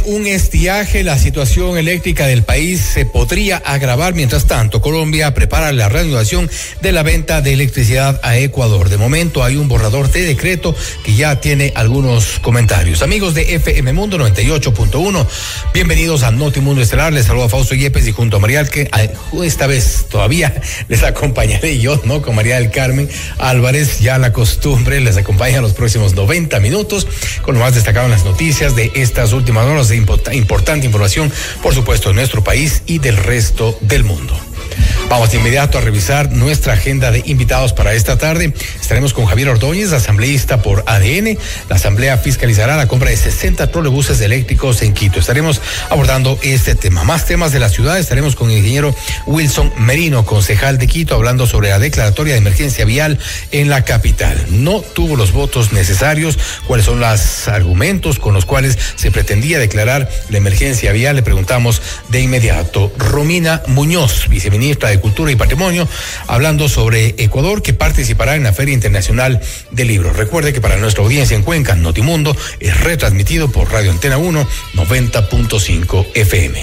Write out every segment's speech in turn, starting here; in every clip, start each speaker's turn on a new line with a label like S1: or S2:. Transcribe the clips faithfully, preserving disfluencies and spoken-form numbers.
S1: un estiaje, la situación eléctrica del país se podría agravar. Mientras tanto, Colombia prepara la reanudación de la venta de electricidad a Ecuador. De momento hay un borrador de decreto que ya tiene algunos comentarios. Amigos de F M Mundo noventa y ocho punto uno, bienvenidos a Notimundo Estelar. Les saludo a Fausto Yepes y junto a Marial, que esta vez todavía les acompañaré yo, ¿no? Con María del Carmen Álvarez, ya la costumbre, les acompaña los próximos noventa minutos con lo más destacado en las noticias de estas últimas horas de import- importante información, por supuesto, de nuestro país y del resto del mundo. Vamos de inmediato a revisar nuestra agenda de invitados para esta tarde. Estaremos con Javier Ordóñez, asambleísta por A D N. La asamblea fiscalizará la compra de sesenta trolebuses eléctricos en Quito. Estaremos abordando este tema. Más temas de la ciudad. Estaremos con el ingeniero Wilson Merino, concejal de Quito, hablando sobre la declaratoria de emergencia vial en la capital. No tuvo los votos necesarios. ¿Cuáles son los argumentos con los cuales se pretendía declarar la emergencia vial? Le preguntamos de inmediato. Romina Muñoz, viceministra de Cultura y Patrimonio, hablando sobre Ecuador, que participará en la Feria Internacional del Libro. Recuerde que para nuestra audiencia en Cuenca, Notimundo es retransmitido por Radio Antena uno, noventa punto cinco F M.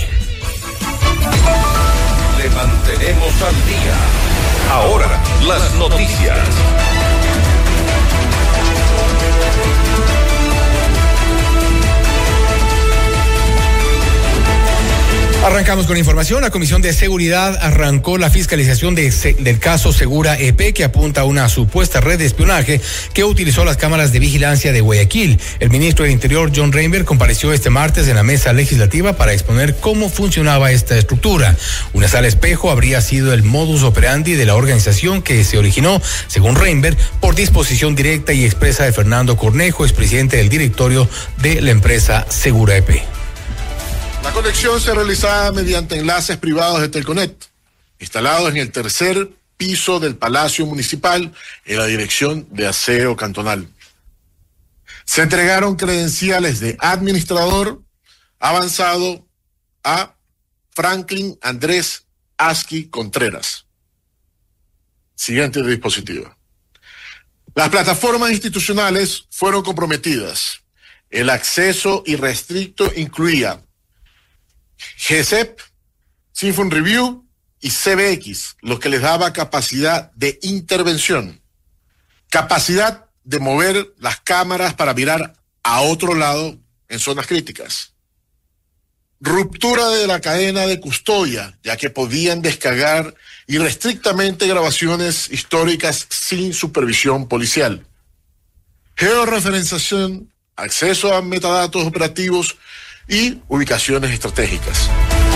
S2: Le mantenemos al día. Ahora, las noticias.
S1: Arrancamos con información. La Comisión de Seguridad arrancó la fiscalización de, del caso Segura E P, que apunta a una supuesta red de espionaje que utilizó las cámaras de vigilancia de Guayaquil. El ministro del Interior, John Reinberg, compareció este martes en la mesa legislativa para exponer cómo funcionaba esta estructura. Una sala espejo habría sido el modus operandi de la organización, que se originó, según Reinberg, por disposición directa y expresa de Fernando Cornejo, expresidente del directorio de la empresa Segura E P.
S3: La conexión se realizaba mediante enlaces privados de Telconet, instalados en el tercer piso del Palacio Municipal, en la Dirección de Aseo Cantonal. Se entregaron credenciales de administrador avanzado a Franklin Andrés Asqui Contreras. Siguiente dispositivo. Las plataformas institucionales fueron comprometidas. El acceso irrestricto incluía G S E P, Sinfon Review y C B X, lo que les daba capacidad de intervención, capacidad de mover las cámaras para mirar a otro lado en zonas críticas, ruptura de la cadena de custodia, ya que podían descargar irrestrictamente grabaciones históricas sin supervisión policial, georreferenciación, acceso a metadatos operativos y ubicaciones estratégicas.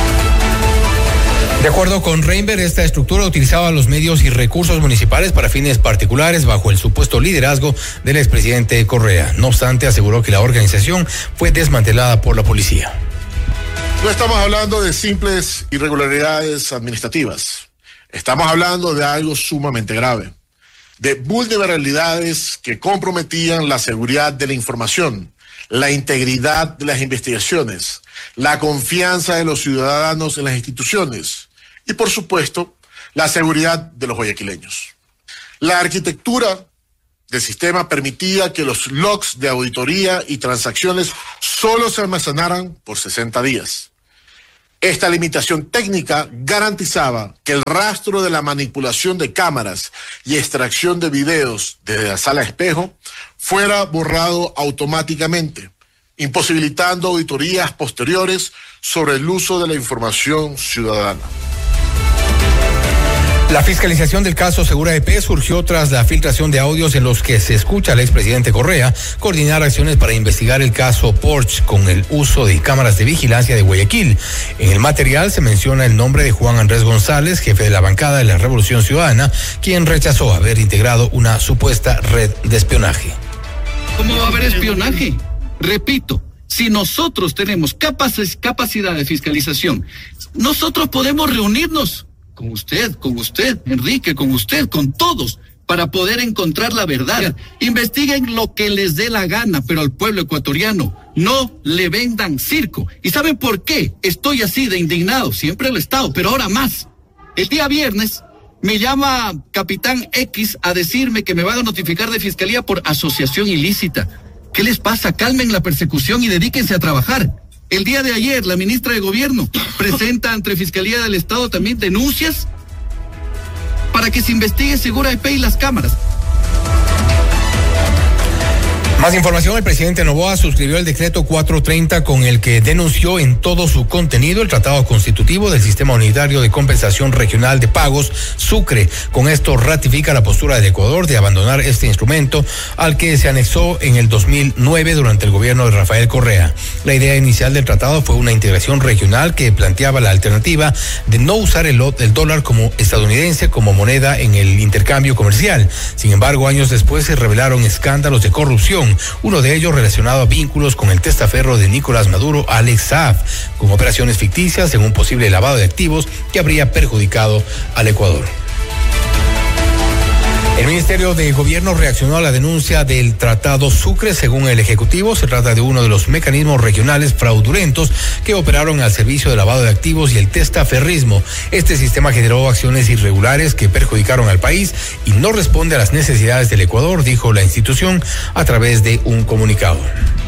S1: De acuerdo con Reinberg, esta estructura utilizaba los medios y recursos municipales para fines particulares bajo el supuesto liderazgo del expresidente Correa. No obstante, aseguró que la organización fue desmantelada por la policía.
S3: No estamos hablando de simples irregularidades administrativas. Estamos hablando de algo sumamente grave, de vulnerabilidades que comprometían la seguridad de la información, la integridad de las investigaciones, la confianza de los ciudadanos en las instituciones y, por supuesto, la seguridad de los guayaquileños. La arquitectura del sistema permitía que los logs de auditoría y transacciones solo se almacenaran por sesenta días. Esta limitación técnica garantizaba que el rastro de la manipulación de cámaras y extracción de videos desde la sala espejo fuera borrado automáticamente, imposibilitando auditorías posteriores sobre el uso de la información ciudadana.
S1: La fiscalización del caso Segura E P surgió tras la filtración de audios en los que se escucha al expresidente Correa coordinar acciones para investigar el caso Porsche con el uso de cámaras de vigilancia de Guayaquil. En el material se menciona el nombre de Juan Andrés González, jefe de la bancada de la Revolución Ciudadana, quien rechazó haber integrado una supuesta red de espionaje.
S4: ¿Cómo va a haber espionaje? Repito, si nosotros tenemos capac- capacidad de fiscalización, nosotros podemos reunirnos con usted, con usted, Enrique, con usted, con todos, para poder encontrar la verdad. Investiguen lo que les dé la gana, pero al pueblo ecuatoriano no le vendan circo. ¿Y saben por qué estoy así de indignado? Siempre lo he estado, pero ahora más. El día viernes me llama Capitán X a decirme que me van a notificar de fiscalía por asociación ilícita. ¿Qué les pasa? Calmen la persecución y dedíquense a trabajar. El día de ayer, la ministra de Gobierno presenta ante Fiscalía del Estado también denuncias para que se investigue Segura E P y las cámaras.
S1: Más información, el presidente Noboa suscribió el decreto cuatrocientos treinta con el que denunció en todo su contenido el tratado constitutivo del Sistema Unitario de Compensación Regional de Pagos, Sucre. Con esto ratifica la postura del Ecuador de abandonar este instrumento al que se anexó en el dos mil nueve durante el gobierno de Rafael Correa. La idea inicial del tratado fue una integración regional que planteaba la alternativa de no usar el, el dólar como estadounidense como moneda en el intercambio comercial. Sin embargo, años después se revelaron escándalos de corrupción, uno de ellos relacionado a vínculos con el testaferro de Nicolás Maduro, Alex Saab, con operaciones ficticias en un posible lavado de activos que habría perjudicado al Ecuador. El Ministerio de Gobierno reaccionó a la denuncia del Tratado Sucre. Según el Ejecutivo, se trata de uno de los mecanismos regionales fraudulentos que operaron al servicio de lavado de activos y el testaferrismo. Este sistema generó acciones irregulares que perjudicaron al país y no responde a las necesidades del Ecuador, dijo la institución a través de un comunicado.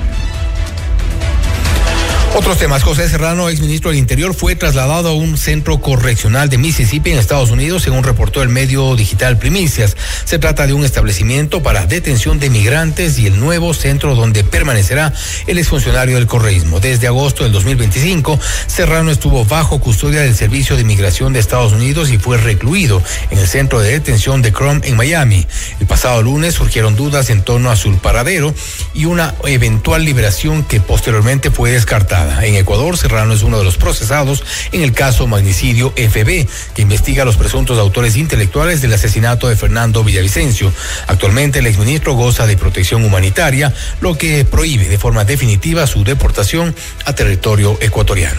S1: Otros temas. José Serrano, exministro del Interior, fue trasladado a un centro correccional de Mississippi en Estados Unidos, según reportó el medio digital Primicias. Se trata de un establecimiento para detención de migrantes y el nuevo centro donde permanecerá el exfuncionario del correísmo. Desde agosto del dos mil veinticinco, Serrano estuvo bajo custodia del Servicio de Inmigración de Estados Unidos y fue recluido en el centro de detención de Crum en Miami. El pasado lunes surgieron dudas en torno a su paradero y una eventual liberación que posteriormente fue descartada. En Ecuador, Serrano es uno de los procesados en el caso Magnicidio F B, que investiga a los presuntos autores intelectuales del asesinato de Fernando Villavicencio. Actualmente, el exministro goza de protección humanitaria, lo que prohíbe de forma definitiva su deportación a territorio ecuatoriano.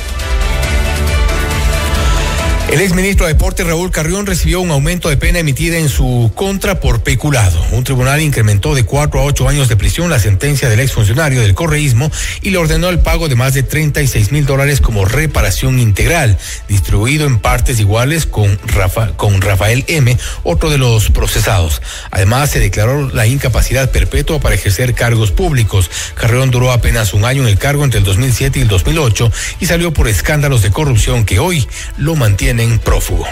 S1: El exministro de Deportes Raúl Carrión recibió un aumento de pena emitida en su contra por peculado. Un tribunal incrementó de cuatro a ocho años de prisión la sentencia del exfuncionario del correísmo y le ordenó el pago de más de treinta y seis mil dólares como reparación integral, distribuido en partes iguales con, Rafa, con Rafael M., otro de los procesados. Además, se declaró la incapacidad perpetua para ejercer cargos públicos. Carrión duró apenas un año en el cargo entre el dos mil siete y el dos mil ocho y salió por escándalos de corrupción que hoy lo mantienen prófugo.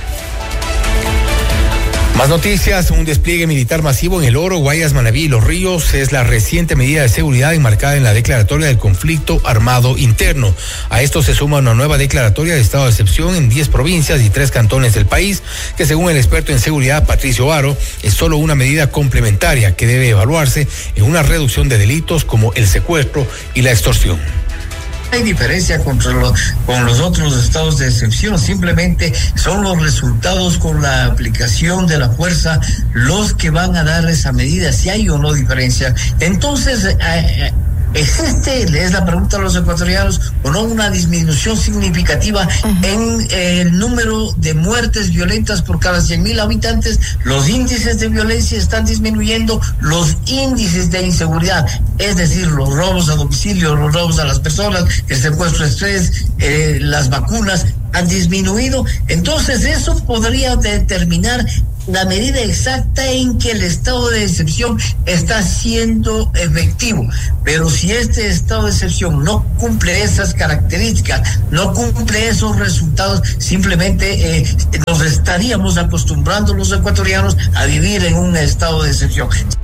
S1: Más noticias. Un despliegue militar masivo en El Oro, Guayas, Manabí y Los Ríos es la reciente medida de seguridad enmarcada en la declaratoria del conflicto armado interno. A esto se suma una nueva declaratoria de estado de excepción en diez provincias y tres cantones del país, que según el experto en seguridad Patricio Aro, es solo una medida complementaria que debe evaluarse en una reducción de delitos como el secuestro y la extorsión.
S5: Hay diferencia contra lo, con los otros estados de excepción, simplemente son los resultados con la aplicación de la fuerza los que van a dar esa medida, si hay o no diferencia. Entonces, eh, ¿existe, es la pregunta a los ecuatorianos, o no una disminución significativa uh-huh. en eh, el número de muertes violentas por cada cien mil habitantes? Los índices de violencia están disminuyendo, los índices de inseguridad, es decir, los robos a domicilio, los robos a las personas, el secuestro express, eh, las vacunas han disminuido. Entonces eso podría determinar la medida exacta en que el estado de excepción está siendo efectivo. Pero si este estado de excepción no cumple esas características, no cumple esos resultados, simplemente eh, nos estaríamos acostumbrando los ecuatorianos a vivir en un estado de excepción.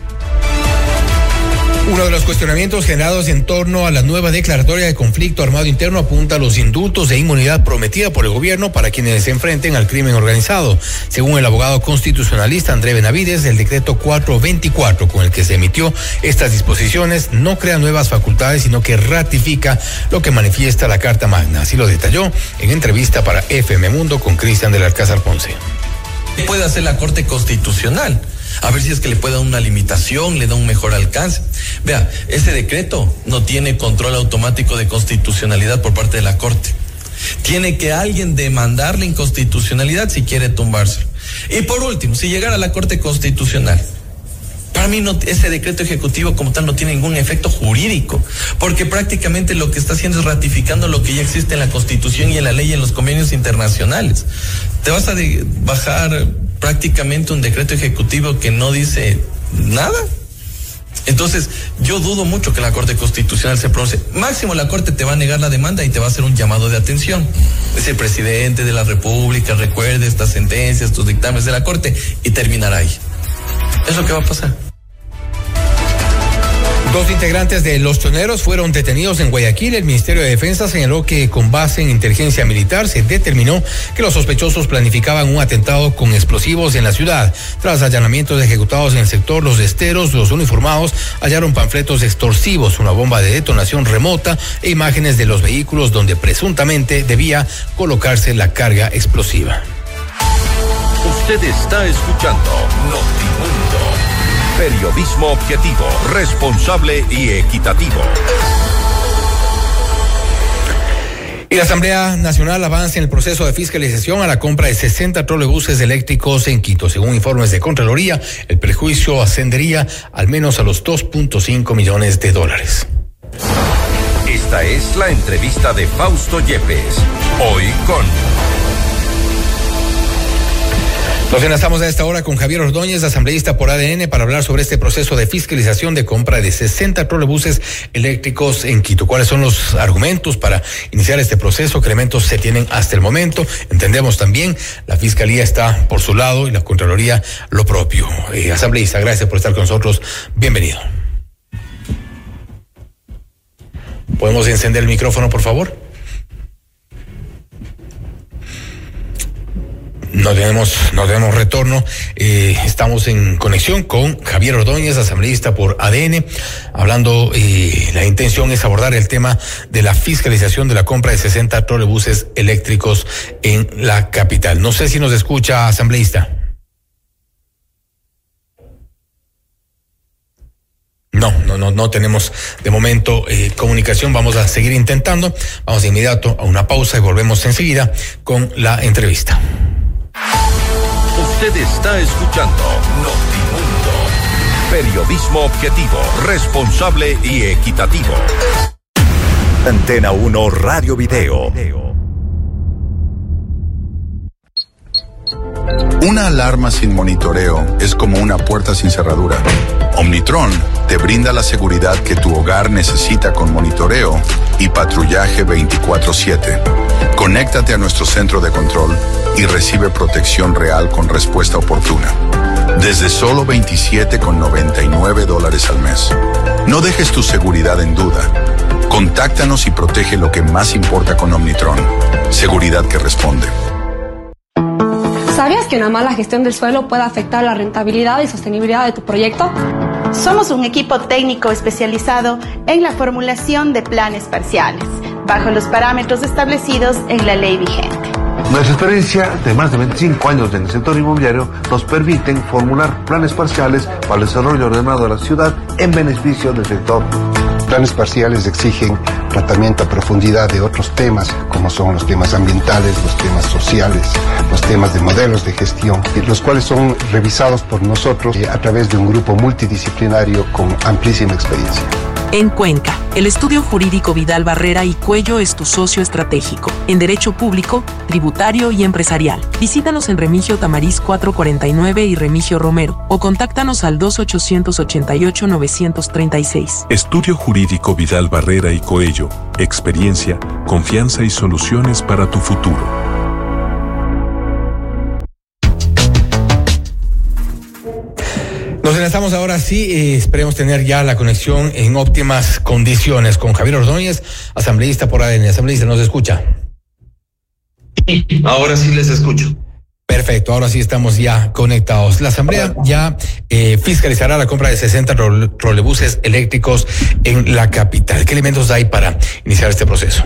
S1: Uno de los cuestionamientos generados en torno a la nueva declaratoria de conflicto armado interno apunta a los indultos de inmunidad prometida por el gobierno para quienes se enfrenten al crimen organizado. Según el abogado constitucionalista André Benavides, el decreto cuatrocientos veinticuatro con el que se emitió estas disposiciones no crea nuevas facultades, sino que ratifica lo que manifiesta la Carta Magna. Así lo detalló en entrevista para F M Mundo con Cristian del Alcázar Ponce.
S6: ¿Qué puede hacer la Corte Constitucional? A ver si es que le puede dar una limitación, le da un mejor alcance. Vea, ese decreto no tiene control automático de constitucionalidad por parte de la Corte. Tiene que alguien demandar la inconstitucionalidad si quiere tumbárselo. Y por último, si llegara a la Corte Constitucional, para mí no, ese decreto ejecutivo como tal no tiene ningún efecto jurídico, porque prácticamente lo que está haciendo es ratificando lo que ya existe en la Constitución y en la ley y en los convenios internacionales. Te vas a de, bajar prácticamente un decreto ejecutivo que no dice nada. Entonces, yo dudo mucho que la Corte Constitucional se pronuncie. Máximo, la Corte te va a negar la demanda y te va a hacer un llamado de atención. Es decir, presidente de la República, recuerde estas sentencias, estos dictámenes de la Corte, y terminará ahí. Es lo que va a pasar.
S1: Dos integrantes de Los Choneros fueron detenidos en Guayaquil. El Ministerio de Defensa señaló que con base en inteligencia militar se determinó que los sospechosos planificaban un atentado con explosivos en la ciudad. Tras allanamientos ejecutados en el sector Los Esteros, los uniformados hallaron panfletos extorsivos, una bomba de detonación remota e imágenes de los vehículos donde presuntamente debía colocarse la carga explosiva.
S2: Usted está escuchando Notimundo. Periodismo objetivo, responsable y equitativo.
S1: Y la Asamblea Nacional avanza en el proceso de fiscalización a la compra de sesenta trolebuses eléctricos en Quito. Según informes de Contraloría, el perjuicio ascendería al menos a los dos punto cinco millones de dólares.
S2: Esta es la entrevista de Fausto Yepes. Hoy con...
S1: Nos enlazamos a esta hora con Javier Ordóñez, asambleísta por A D N, para hablar sobre este proceso de fiscalización de compra de sesenta trolebuses eléctricos en Quito. ¿Cuáles son los argumentos para iniciar este proceso? ¿Qué elementos se tienen hasta el momento? Entendemos también, la Fiscalía está por su lado y la Contraloría lo propio. Eh, asambleísta, gracias por estar con nosotros. Bienvenido. ¿Podemos encender el micrófono, por favor? No tenemos, no tenemos retorno. Eh, estamos en conexión con Javier Ordóñez, asambleísta por A D N, hablando, eh, la intención es abordar el tema de la fiscalización de la compra de sesenta trolebuses eléctricos en la capital. No sé si nos escucha, asambleísta. No, no, no, no tenemos de momento eh, comunicación. Vamos a seguir intentando. Vamos de inmediato a una pausa y volvemos enseguida con la entrevista.
S2: Usted está escuchando Notimundo. Periodismo objetivo, responsable y equitativo. Antena uno Radio Video.
S7: Una alarma sin monitoreo es como una puerta sin cerradura. Omnitron te brinda la seguridad que tu hogar necesita con monitoreo y patrullaje veinticuatro siete. Conéctate a nuestro centro de control y recibe protección real con respuesta oportuna. Desde solo veintisiete con noventa y nueve dólares al mes. No dejes tu seguridad en duda. Contáctanos y protege lo que más importa con Omnitron. Seguridad que responde.
S8: ¿Sabías que una mala gestión del suelo puede afectar la rentabilidad y sostenibilidad de tu proyecto?
S9: Somos un equipo técnico especializado en la formulación de planes parciales, bajo los parámetros establecidos en la ley vigente.
S10: Nuestra experiencia de más de veinticinco años en el sector inmobiliario nos permiten formular planes parciales para el desarrollo ordenado de la ciudad en beneficio del sector.
S11: Planes parciales exigen tratamiento a profundidad de otros temas, como son los temas ambientales, los temas sociales, los temas de modelos de gestión, los cuales son revisados por nosotros a través de un grupo multidisciplinario con amplísima experiencia.
S12: En Cuenca, el estudio jurídico Vidal Barrera y Cuello es tu socio estratégico en derecho público, tributario y empresarial. Visítanos en Remigio Tamariz cuatrocientos cuarenta y nueve y Remigio Romero o contáctanos al dos ochocientos ochenta y ocho novecientos treinta y seis.
S13: Estudio jurídico Vidal Barrera y Coello. Experiencia, confianza y soluciones para tu futuro.
S1: Nos enlazamos ahora sí, eh, esperemos tener ya la conexión en óptimas condiciones con Javier Ordóñez, asambleísta por A D N. Asambleísta, ¿nos escucha?
S14: Sí, ahora sí les escucho.
S1: Perfecto, ahora sí estamos ya conectados. La Asamblea ya eh, fiscalizará la compra de sesenta trolebuses eléctricos en la capital. ¿Qué elementos hay para iniciar este proceso?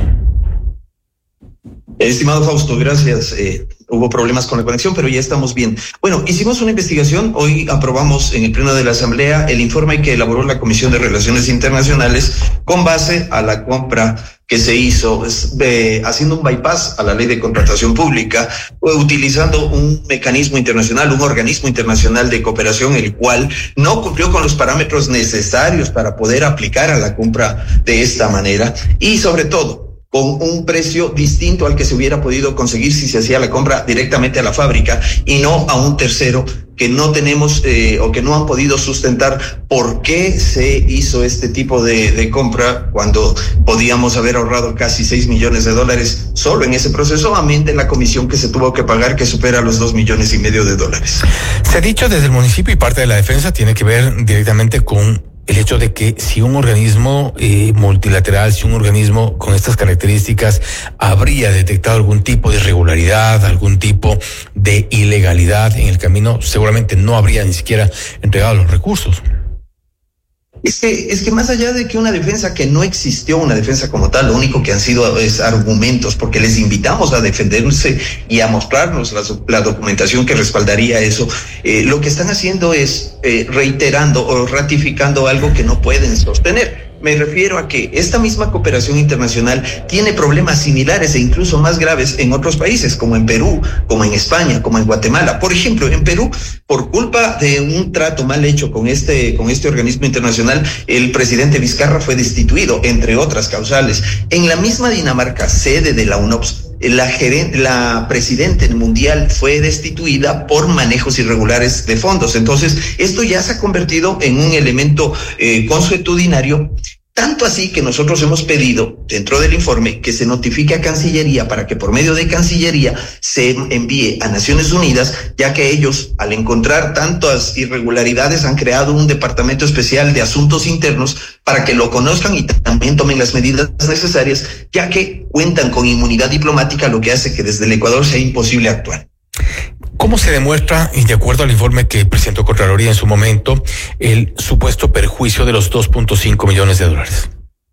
S14: Estimado Fausto, gracias. Eh, hubo problemas con la conexión, pero ya estamos bien. Bueno, hicimos una investigación. Hoy aprobamos en el Pleno de la Asamblea el informe que elaboró la Comisión de Relaciones Internacionales con base a la compra que se hizo, eh, haciendo un bypass a la ley de contratación pública, utilizando un mecanismo internacional, un organismo internacional de cooperación, el cual no cumplió con los parámetros necesarios para poder aplicar a la compra de esta manera y, sobre todo, con un precio distinto al que se hubiera podido conseguir si se hacía la compra directamente a la fábrica y no a un tercero que no tenemos eh, o que no han podido sustentar por qué se hizo este tipo de, de compra cuando podíamos haber ahorrado casi seis millones de dólares solo en ese proceso, amén de la comisión que se tuvo que pagar que supera los dos millones y medio de dólares.
S1: Se ha dicho desde el municipio y parte de la defensa tiene que ver directamente con el hecho de que si un organismo eh, multilateral, si un organismo con estas características habría detectado algún tipo de irregularidad, algún tipo de ilegalidad en el camino, seguramente no habría ni siquiera entregado los recursos.
S14: Es que, es que más allá de que una defensa que no existió, una defensa como tal, lo único que han sido es argumentos, porque les invitamos a defenderse y a mostrarnos la, la documentación que respaldaría eso. Eh, lo que están haciendo es eh, reiterando o ratificando algo que no pueden sostener. Me refiero a que esta misma cooperación internacional tiene problemas similares e incluso más graves en otros países, como en Perú, como en España, como en Guatemala. Por ejemplo, en Perú, por culpa de un trato mal hecho con este, con este organismo internacional, el presidente Vizcarra fue destituido, entre otras causales. En la misma Dinamarca, sede de la UNOPS, la gerente, la presidenta mundial fue destituida por manejos irregulares de fondos. Entonces, esto ya se ha convertido en un elemento eh, consuetudinario, tanto así que nosotros hemos pedido dentro del informe que se notifique a Cancillería para que por medio de Cancillería se envíe a Naciones Unidas, ya que ellos, al encontrar tantas irregularidades, han creado un departamento especial de asuntos internos para que lo conozcan y también tomen las medidas necesarias, ya que cuentan con inmunidad diplomática, lo que hace que desde el Ecuador sea imposible actuar.
S1: ¿Cómo se demuestra, y de acuerdo al informe que presentó Contraloría en su momento, el supuesto perjuicio de los dos punto cinco millones de dólares?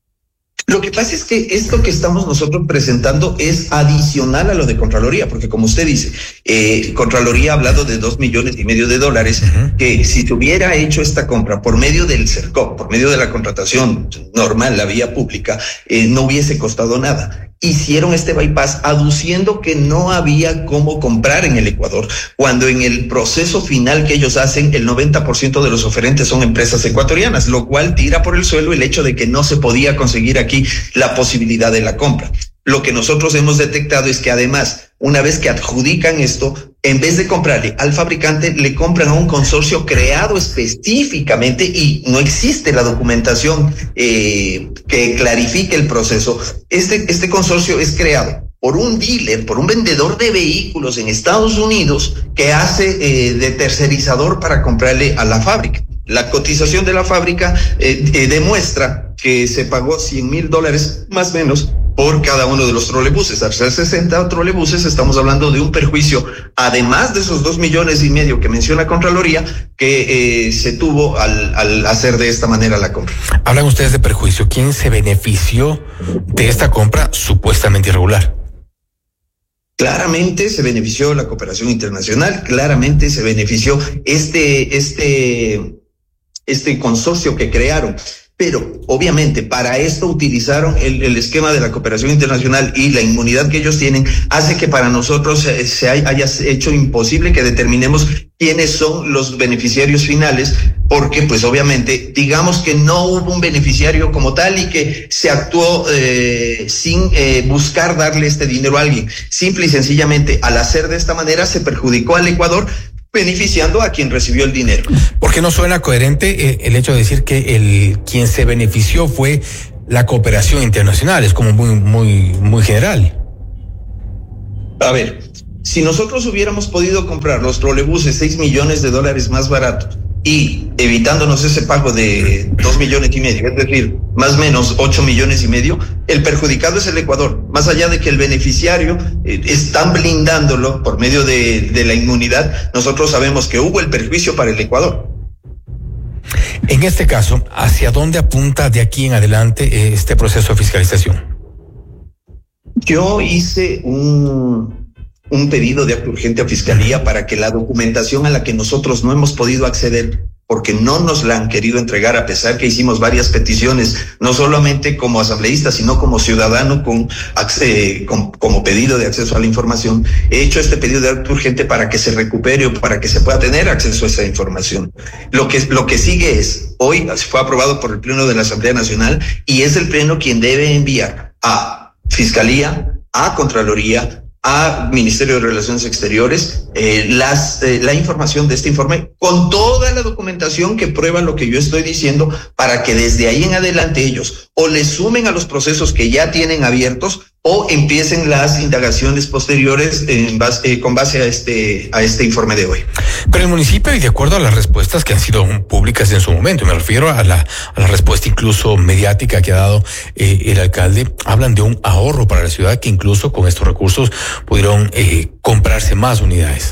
S14: Lo que pasa es que esto que estamos nosotros presentando es adicional a lo de Contraloría, porque como usted dice, eh, Contraloría ha hablado de dos millones y medio de dólares, uh-huh. que si se hubiera hecho esta compra por medio del CERCOP, por medio de la contratación normal, la vía pública, eh, no hubiese costado nada. Hicieron este bypass aduciendo que no había cómo comprar en el Ecuador, cuando en el proceso final que ellos hacen, el noventa por ciento de los oferentes son empresas ecuatorianas, lo cual tira por el suelo el hecho de que no se podía conseguir aquí la posibilidad de la compra. Lo que nosotros hemos detectado es que además, una vez que adjudican esto, en vez de comprarle al fabricante, le compran a un consorcio creado específicamente y no existe la documentación eh, que clarifique el proceso. Este, este consorcio es creado por un dealer, por un vendedor de vehículos en Estados Unidos que hace eh, de tercerizador para comprarle a la fábrica. La cotización de la fábrica eh, eh, demuestra que se pagó cien mil dólares más o menos por cada uno de los trolebuses. Al ser sesenta trolebuses, estamos hablando de un perjuicio, además de esos dos millones y medio que menciona Contraloría, que eh, se tuvo al, al hacer de esta manera la compra.
S1: Hablan ustedes de perjuicio. ¿Quién se benefició de esta compra supuestamente irregular?
S14: Claramente se benefició la cooperación internacional, claramente se benefició este, este, este consorcio que crearon. Pero obviamente para esto utilizaron el, el esquema de la cooperación internacional y la inmunidad que ellos tienen hace que para nosotros se, se haya hecho imposible que determinemos quiénes son los beneficiarios finales, porque pues obviamente digamos que no hubo un beneficiario como tal y que se actuó eh, sin eh, buscar darle este dinero a alguien. Simple y sencillamente al hacer de esta manera se perjudicó al Ecuador, beneficiando a quien recibió el dinero.
S1: ¿Por qué no suena coherente eh, el hecho de decir que el quien se benefició fue la cooperación internacional? Es como muy, muy, muy general.
S14: A ver, si nosotros hubiéramos podido comprar los trolebuses seis millones de dólares más baratos y evitándonos ese pago de dos millones y medio, es decir, más o menos ocho millones y medio, el perjudicado es el Ecuador. Más allá de que el beneficiario eh, están blindándolo por medio de, de la inmunidad, nosotros sabemos que hubo el perjuicio para el Ecuador.
S1: En este caso, ¿hacia dónde apunta de aquí en adelante este proceso de fiscalización?
S14: Yo hice un... un pedido de acto urgente a Fiscalía para que la documentación a la que nosotros no hemos podido acceder, porque no nos la han querido entregar, a pesar que hicimos varias peticiones, no solamente como asambleísta, sino como ciudadano con, eh, con como pedido de acceso a la información, he hecho este pedido de acto urgente para que se recupere o para que se pueda tener acceso a esa información. Lo que, lo que sigue es, hoy fue aprobado por el Pleno de la Asamblea Nacional y es el Pleno quien debe enviar a Fiscalía, a Contraloría, a Ministerio de Relaciones Exteriores eh, las, eh, la información de este informe con toda la documentación que prueba lo que yo estoy diciendo, para que desde ahí en adelante ellos o le sumen a los procesos que ya tienen abiertos o empiecen las indagaciones posteriores en base, eh, con base a este, a este informe de hoy.
S1: Pero el municipio, y de acuerdo a las respuestas que han sido públicas en su momento, me refiero a la, a la respuesta incluso mediática que ha dado eh, el alcalde, hablan de un ahorro para la ciudad, que incluso con estos recursos pudieron eh, comprarse más unidades.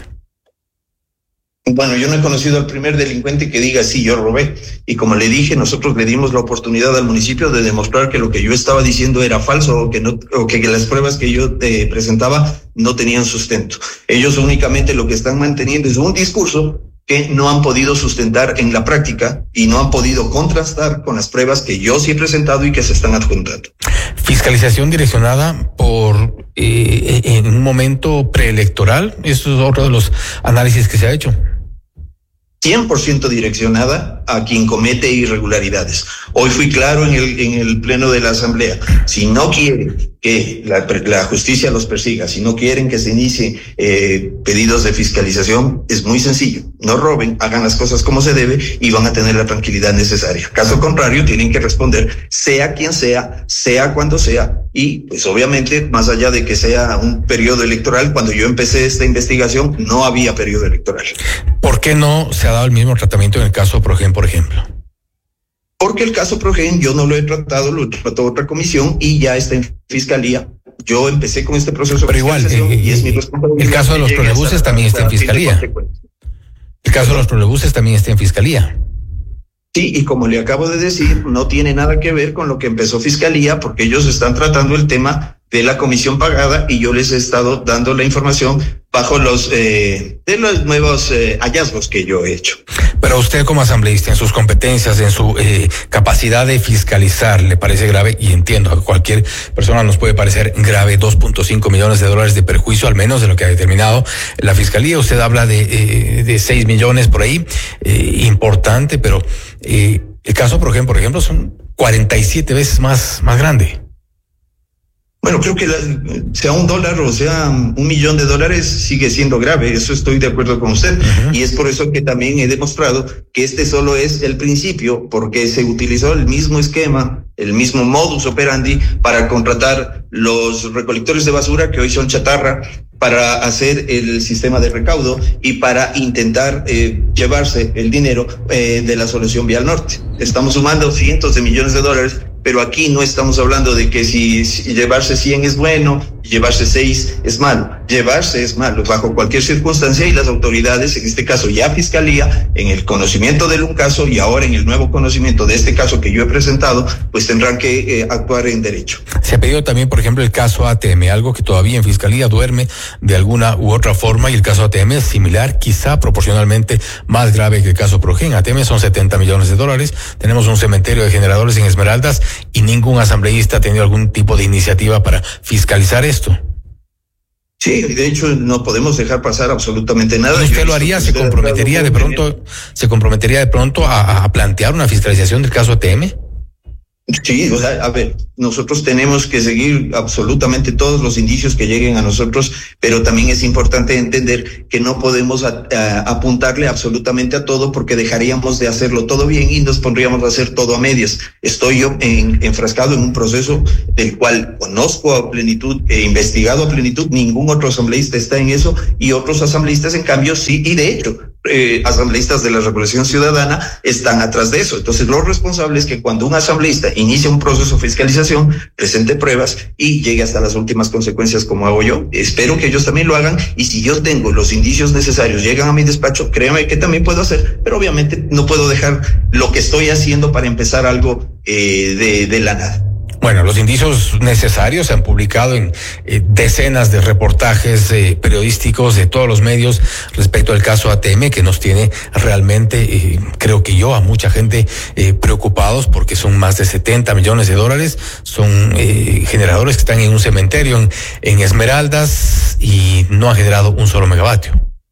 S14: Bueno, yo no he conocido al primer delincuente que diga sí, yo robé. Y como le dije, nosotros le dimos la oportunidad al municipio de demostrar que lo que yo estaba diciendo era falso, o que no, o que las pruebas que yo te presentaba no tenían sustento. Ellos únicamente lo que están manteniendo es un discurso que no han podido sustentar en la práctica y no han podido contrastar con las pruebas que yo sí he presentado y que se están adjuntando.
S1: Fiscalización direccionada por eh, en un momento preelectoral, eso es otro de los análisis que se ha hecho.
S14: cien por ciento direccionada a quien comete irregularidades. Hoy fui claro en el, en el pleno de la Asamblea. Si no quieren que la, la justicia los persiga, si no quieren que se inicie eh, pedidos de fiscalización, es muy sencillo. No roben, hagan las cosas como se debe y van a tener la tranquilidad necesaria. Caso contrario, tienen que responder, sea quien sea, sea cuando sea, y pues obviamente, más allá de que sea un periodo electoral, cuando yo empecé esta investigación, no había periodo electoral.
S1: ¿Por qué no se ha dado el mismo tratamiento en el caso Progen, por ejemplo?
S14: Porque el caso Progen yo no lo he tratado, lo trató otra comisión y ya está en fiscalía. Yo empecé con este proceso.
S1: Pero igual, eh, y es mi responsabilidad. El caso de los trolebuses también está en fiscalía. El caso de los trolebuses también está en fiscalía.
S14: Sí, y como le acabo de decir, no tiene nada que ver con lo que empezó fiscalía, porque ellos están tratando el tema de la comisión pagada y yo les he estado dando la información bajo los eh, de los nuevos eh, hallazgos que yo he hecho.
S1: Pero usted como asambleísta, en sus competencias, en su eh, capacidad de fiscalizar, ¿le parece grave? Y entiendo, a cualquier persona nos puede parecer grave, dos punto cinco millones de dólares de perjuicio, al menos de lo que ha determinado la fiscalía. Usted habla de eh, de seis millones por ahí, eh, importante, pero eh, el caso, por ejemplo, por ejemplo, son cuarenta y siete veces más, más grande.
S14: Bueno, creo que la, sea un dólar o sea un millón de dólares sigue siendo grave, eso estoy de acuerdo con usted. Uh-huh. Y es por eso que también he demostrado que este solo es el principio, porque se utilizó el mismo esquema, el mismo modus operandi para contratar los recolectores de basura que hoy son chatarra, para hacer el sistema de recaudo y para intentar eh, llevarse el dinero eh, de la solución Vía al Norte. Estamos sumando cientos de millones de dólares, pero aquí no estamos hablando de que si, si llevarse cien es bueno, llevarse seis es malo. Llevarse es malo bajo cualquier circunstancia, y las autoridades, en este caso ya Fiscalía, en el conocimiento de un caso y ahora en el nuevo conocimiento de este caso que yo he presentado, pues tendrán que eh, actuar en derecho.
S1: Se ha pedido también, por ejemplo, el caso A T M, algo que todavía en Fiscalía duerme de alguna u otra forma, y el caso A T M es similar, quizá proporcionalmente más grave que el caso Progen. A T M son setenta millones de dólares, tenemos un cementerio de generadores en Esmeraldas y ningún asambleísta ha tenido algún tipo de iniciativa para fiscalizar esto.
S14: Sí, de hecho no podemos dejar pasar absolutamente nada.
S1: ¿Usted lo haría? ¿Se comprometería de pronto, se comprometería de pronto a, a plantear una fiscalización del caso A T M?
S14: Sí, o sea, a ver, nosotros tenemos que seguir absolutamente todos los indicios que lleguen a nosotros, pero también es importante entender que no podemos a, a, apuntarle absolutamente a todo, porque dejaríamos de hacerlo todo bien y nos pondríamos a hacer todo a medias. Estoy yo en, enfrascado en un proceso del cual conozco a plenitud, he investigado a plenitud, ningún otro asambleísta está en eso, y otros asambleístas en cambio sí, y de hecho Eh, asambleístas de la Revolución Ciudadana están atrás de eso. Entonces, lo responsable es que cuando un asambleísta inicia un proceso de fiscalización, presente pruebas y llegue hasta las últimas consecuencias, como hago yo. Espero que ellos también lo hagan, y si yo tengo los indicios necesarios, llegan a mi despacho, créame que también puedo hacer, pero obviamente no puedo dejar lo que estoy haciendo para empezar algo eh, de, de la nada.
S1: Bueno, los indicios necesarios se han publicado en eh, decenas de reportajes eh, periodísticos de todos los medios respecto al caso A T M, que nos tiene realmente, eh, creo que yo, a mucha gente eh, preocupados, porque son más de setenta millones de dólares, son eh, generadores que están en un cementerio en, en Esmeraldas y no han generado un solo megavatio.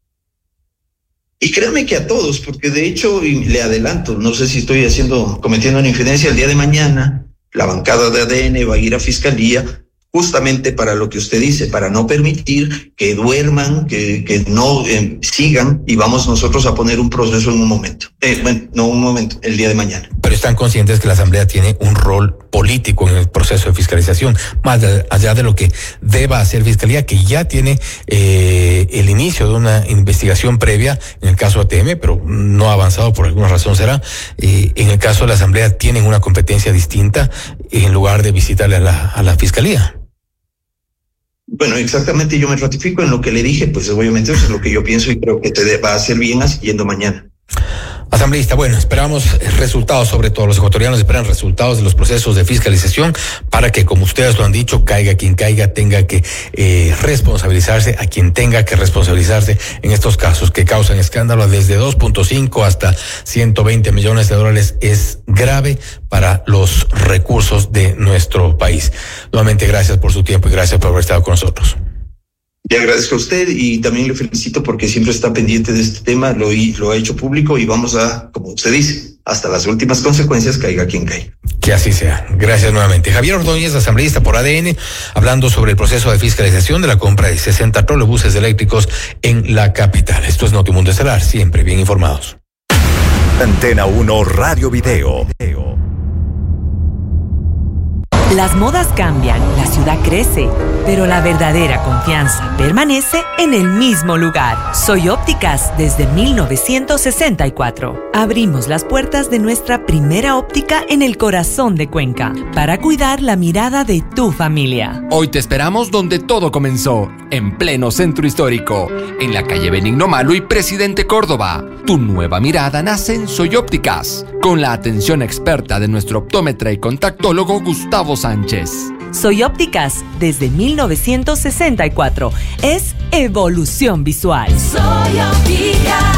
S14: Y créanme que a todos, porque de hecho, y le adelanto, no sé si estoy haciendo, cometiendo una infidencia, el día de mañana la bancada de A D N va a ir a Fiscalía justamente para lo que usted dice, para no permitir que duerman, que, que no eh, sigan, y vamos nosotros a poner un proceso en un momento. Eh, bueno, no un momento, el día de mañana.
S1: Pero están conscientes que la Asamblea tiene un rol político en el proceso de fiscalización, más de, allá de lo que deba hacer Fiscalía, que ya tiene eh, el inicio de una investigación previa en el caso A T M, pero no ha avanzado por alguna razón será. Eh, en el caso de la Asamblea tienen una competencia distinta en lugar de visitarle a la, a la Fiscalía.
S14: Bueno, exactamente, yo me ratifico en lo que le dije, pues obviamente eso es lo que yo pienso y creo que te va a hacer bien yendo mañana.
S1: Asambleísta, bueno, esperamos resultados, sobre todo los ecuatorianos esperan resultados de los procesos de fiscalización para que, como ustedes lo han dicho, caiga quien caiga, tenga que eh, responsabilizarse a quien tenga que responsabilizarse en estos casos que causan escándalo. Desde dos punto cinco hasta ciento veinte millones de dólares es grave para los recursos de nuestro país. Nuevamente, gracias por su tiempo y gracias por haber estado con nosotros.
S14: Le agradezco a usted y también le felicito porque siempre está pendiente de este tema, lo, lo ha hecho público y vamos a, como usted dice, hasta las últimas consecuencias, caiga quien caiga.
S1: Que así sea. Gracias nuevamente. Javier Ordóñez, asambleísta por A D N, hablando sobre el proceso de fiscalización de la compra de sesenta trolebuses eléctricos en la capital. Esto es Notimundo Estelar, siempre bien informados.
S15: Antena uno Radio Video.
S16: Las modas cambian, la ciudad crece, pero la verdadera confianza permanece en el mismo lugar. Soy Ópticas desde mil novecientos sesenta y cuatro. Abrimos las puertas de nuestra primera óptica en el corazón de Cuenca para cuidar la mirada de tu familia.
S17: Hoy te esperamos donde todo comenzó, en pleno centro histórico, en la calle Benigno Malo y Presidente Córdoba. Tu nueva mirada nace en Soy Ópticas, con la atención experta de nuestro optómetra y contactólogo Gustavo Sánchez.
S16: Soy Ópticas desde mil novecientos sesenta y cuatro. Es evolución visual.
S18: Soy Ópticas.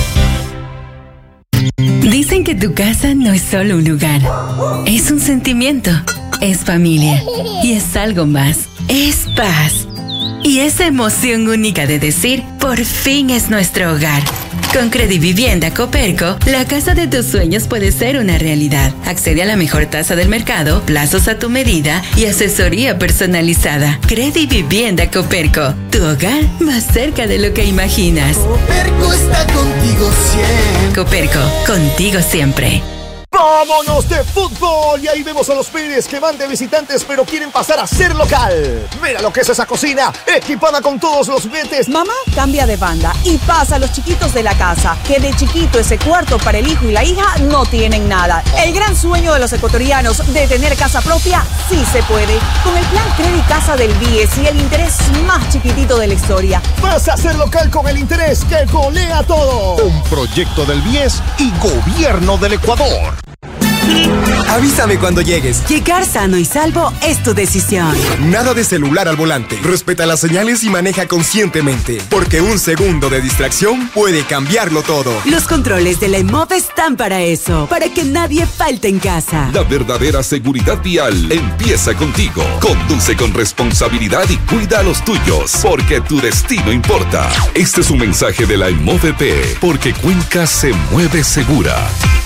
S18: Dicen que tu casa no es solo un lugar, es un sentimiento, es familia y es algo más, es paz. Y esa emoción única de decir, por fin es nuestro hogar. Con Credivivienda Coperco, la casa de tus sueños puede ser una realidad. Accede a la mejor tasa del mercado, plazos a tu medida y asesoría personalizada. Credivivienda Coperco, tu hogar más cerca de lo que imaginas.
S19: Coperco está contigo siempre.
S18: Coperco, contigo siempre.
S20: ¡Vámonos de fútbol! Y ahí vemos a los Pérez que van de visitantes pero quieren pasar a ser local. Mira lo que es esa cocina, equipada con todos los betes.
S21: Mamá cambia de banda y pasa a los chiquitos de la casa, que de chiquito ese cuarto para el hijo y la hija no tienen nada. El gran sueño de los ecuatorianos de tener casa propia sí se puede. Con el plan Credit Casa del B I E S y el interés más chiquitito de la historia.
S20: Vas a ser local con el interés que golea todo.
S22: Un proyecto del B I E S y Gobierno del Ecuador.
S23: Avísame cuando llegues.
S24: Llegar sano y salvo es tu decisión.
S23: Nada de celular al volante. Respeta las señales y maneja conscientemente. Porque un segundo de distracción puede cambiarlo todo.
S24: Los controles de la EMOV están para eso. Para que nadie falte en casa.
S25: La verdadera seguridad vial empieza contigo. Conduce con responsabilidad y cuida a los tuyos. Porque tu destino importa. Este es un mensaje de la EMOVP. Porque Cuenca se mueve segura.